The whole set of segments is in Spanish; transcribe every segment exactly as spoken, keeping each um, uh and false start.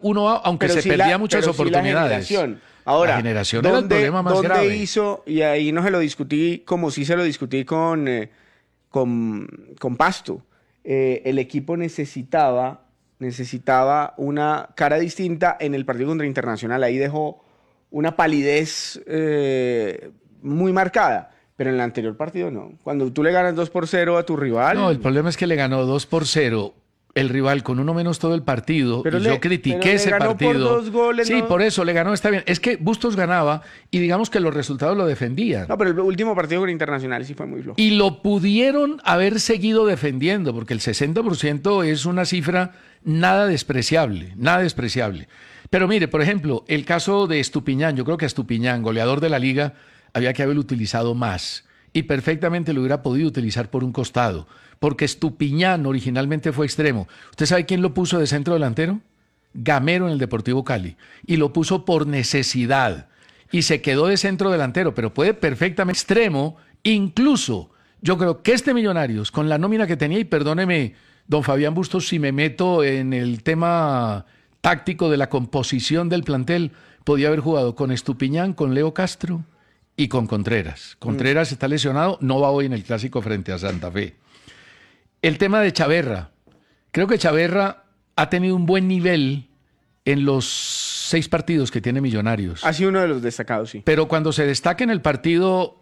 uno a, aunque Pero se sí perdía la, muchas pero sí la oportunidades. generación. Ahora, La generación era el ¿dónde, problema más dónde grave. hizo, y ahí no se lo discutí como sí se lo discutí con, eh, con, con Pasto, eh, el equipo necesitaba, necesitaba una cara distinta en el partido contra Internacional. Ahí dejó una palidez eh, muy marcada, pero en el anterior partido no. Cuando tú le ganas dos por cero a tu No, el rival, problema es que le ganó dos por cero el rival con uno menos todo el partido pero y le, yo pero critiqué le ese ganó por partido. dos goles, Sí, ¿no? por eso le ganó, está bien. Es que Bustos ganaba y digamos que los resultados lo defendían. No, pero el último partido con Internacional sí fue muy flojo. Y lo pudieron haber seguido defendiendo, porque el sesenta por ciento es una cifra nada despreciable, nada despreciable. Pero mire, por ejemplo, el caso de Estupiñán, yo creo que a Estupiñán, goleador de la liga, había que haberlo utilizado más. Y perfectamente lo hubiera podido utilizar por un costado, porque Estupiñán originalmente fue extremo. ¿Usted sabe quién lo puso de centro delantero? Gamero en el Deportivo Cali. Y lo puso por necesidad. Y se quedó de centro delantero, pero puede perfectamente extremo. Incluso, yo creo que este Millonarios, con la nómina que tenía, y perdóneme, don Fabián Bustos, si me meto en el tema táctico de la composición del plantel, podía haber jugado con Estupiñán, con Leo Castro y con Contreras. Contreras mm. está lesionado, no va hoy en el clásico frente a Santa Fe. El tema de Chaverra. Creo que Chaverra ha tenido un buen nivel en los seis partidos que tiene Millonarios. Ha sido uno de los destacados, sí. Pero cuando se destaca en el partido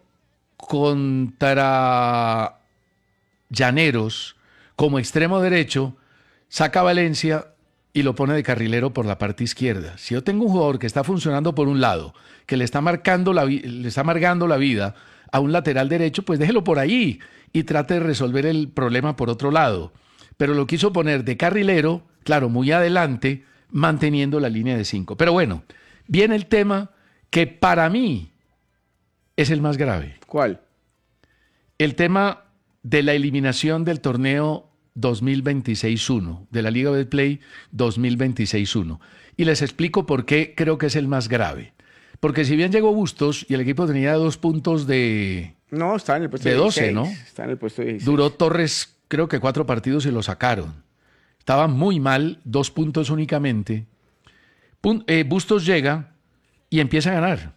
contra Llaneros, como extremo derecho, saca a Valencia y lo pone de carrilero por la parte izquierda. Si yo tengo un jugador que está funcionando por un lado, que le está marcando la, le está amargando la vida a un lateral derecho, pues déjelo por ahí y trate de resolver el problema por otro lado. Pero lo quiso poner de carrilero, claro, muy adelante, manteniendo la línea de cinco. Pero bueno, viene el tema que para mí es el más grave. ¿Cuál? El tema de la eliminación del torneo dos mil veintiséis uno, de la Liga Betplay dos mil veintiséis uno. Y les explico por qué creo que es el más grave. Porque si bien llegó Bustos y el equipo tenía dos puntos de... No, está en el puesto de doce, dieciséis, ¿no? Está en el puesto dieciséis. Duró Torres, creo que cuatro partidos y lo sacaron. Estaba muy mal, dos puntos únicamente. Pun- eh, Bustos llega y empieza a ganar.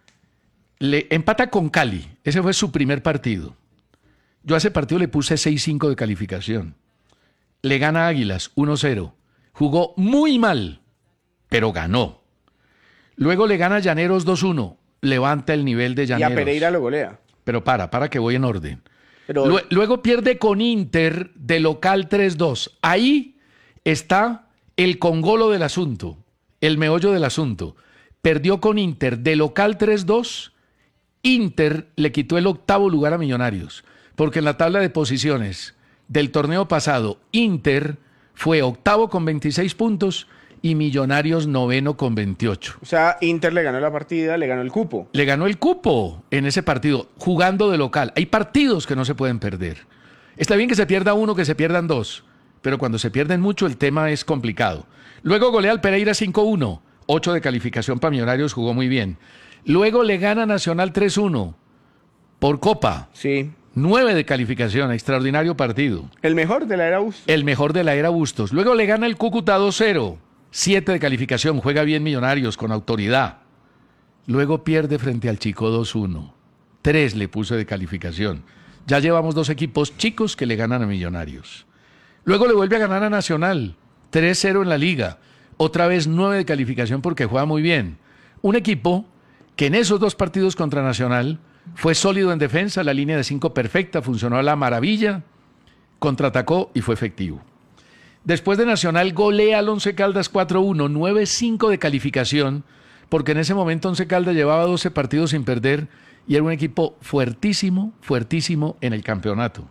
Le empata con Cali. Ese fue su primer partido. Yo a ese partido le puse seis cinco de calificación. Le gana a Águilas uno cero. Jugó muy mal, pero ganó. Luego le gana a Llaneros dos uno. Levanta el nivel de Y Llaneros. a Pereira lo golea. Pero para, para que voy en orden. Pero... Lue- Luego pierde con Inter de local tres dos. Ahí está el congolo del asunto, el meollo del asunto. Perdió con Inter de local tres dos. Inter le quitó el octavo lugar a Millonarios, porque en la tabla de posiciones del torneo pasado, Inter fue octavo con veintiséis puntos y Millonarios noveno con veintiocho. O sea, Inter le ganó la partida, le ganó el cupo. Le ganó el cupo en ese partido, jugando de local. Hay partidos que no se pueden perder. Está bien que se pierda uno, que se pierdan dos, pero cuando se pierden mucho el tema es complicado. Luego golea al Pereira cinco uno, ocho de calificación para Millonarios, jugó muy bien. Luego le gana Nacional tres uno por Copa, Sí. nueve de calificación, extraordinario partido. El mejor de la era Bustos. El mejor de la era Bustos. Luego le gana el Cúcuta dos cero, siete de calificación, juega bien Millonarios con autoridad. Luego pierde frente al Chico dos uno, tres le puso de calificación. Ya llevamos dos equipos chicos que le ganan a Millonarios. Luego le vuelve a ganar a Nacional, tres cero en la liga. Otra vez nueve de calificación porque juega muy bien. Un equipo que en esos dos partidos contra Nacional fue sólido en defensa, la línea de cinco perfecta, funcionó a la maravilla, contraatacó y fue efectivo. Después de Nacional golea al Once Caldas cuatro uno, nueve cinco de calificación, porque en ese momento Once Caldas llevaba doce partidos sin perder y era un equipo fuertísimo, fuertísimo en el campeonato.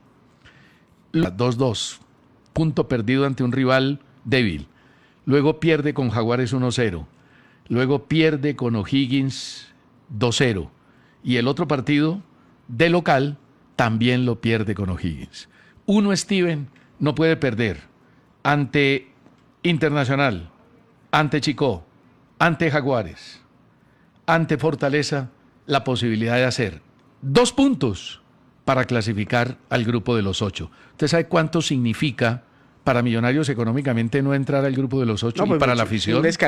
dos dos, punto perdido ante un rival débil. Luego pierde con Jaguares uno cero. Luego pierde con O'Higgins dos cero. Y el otro partido, de local, también lo pierde con O'Higgins. Uno, Steven, no puede perder ante Internacional, ante Chicó, ante Jaguares, ante Fortaleza, la posibilidad de hacer dos puntos para clasificar al grupo de los ocho. ¿Usted sabe cuánto significa para Millonarios económicamente no entrar al grupo de los ocho No, y pues para mucho. la afición? Un